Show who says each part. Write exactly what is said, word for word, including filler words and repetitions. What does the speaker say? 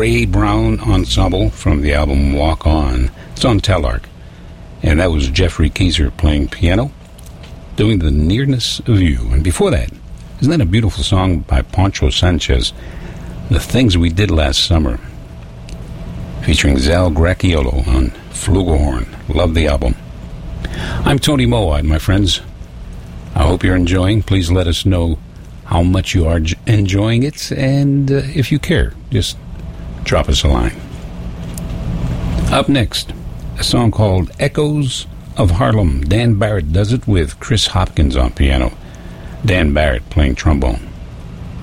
Speaker 1: Ray Brown Ensemble from the album Walk On. It's on Telarc. And that was Jeffrey Keyser playing piano, doing The Nearness of You. And before that, isn't that a beautiful song by Poncho Sanchez, The Things We Did Last Summer, featuring Zal Gracchiolo on flugelhorn. Love the album. I'm Tony Mowat, my friends. I hope you're enjoying. Please let us know how much you are j- enjoying it, and uh, if you care, just drop us a line. Up next, a song called Echoes of Harlem. Dan Barrett does it with Chris Hopkins on piano. Dan Barrett playing trombone.